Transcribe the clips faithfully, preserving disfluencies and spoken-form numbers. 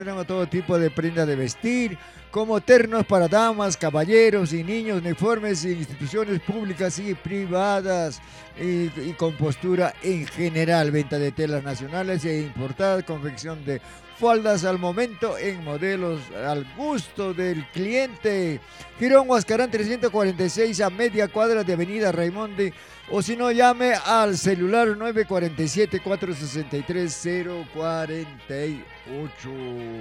Tenemos todo tipo de prenda de vestir, como ternos para damas, caballeros y niños, uniformes en instituciones públicas y privadas y, y con postura en general, venta de telas nacionales e importadas, confección de faldas al momento en modelos al gusto del cliente. Girón Huascarán trescientos cuarenta y seis a media cuadra de Avenida Raimonde, o si no, llame al celular nueve cuatro siete, cuatro seis tres, cero cuatro ocho.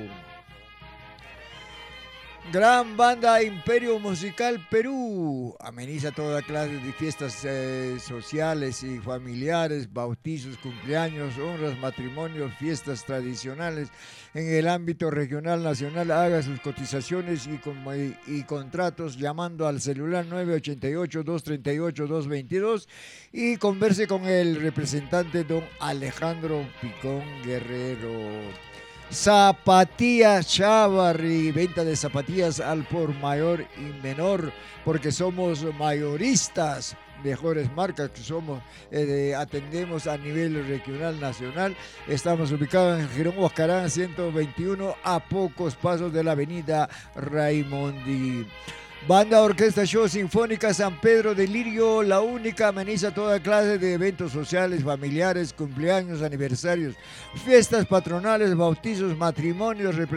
Gran banda Imperio Musical Perú ameniza toda clase de fiestas eh, sociales y familiares, bautizos, cumpleaños, honras, matrimonios, fiestas tradicionales en el ámbito regional, nacional. Haga sus cotizaciones y, con, y, y contratos llamando al celular nueve ocho ocho, dos tres ocho, dos dos dos y converse con el representante don Alejandro Picón Guerrero. Zapatillas Chavarri, venta de zapatillas al por mayor y menor, porque somos mayoristas, mejores marcas que somos, eh, atendemos a nivel regional, nacional. Estamos ubicados en Girón Huascarán ciento veintiuno, a pocos pasos de la avenida Raimondi. Banda Orquesta Show Sinfónica San Pedro de Lirio, la única, ameniza toda clase de eventos sociales, familiares, cumpleaños, aniversarios, fiestas patronales, bautizos, matrimonios,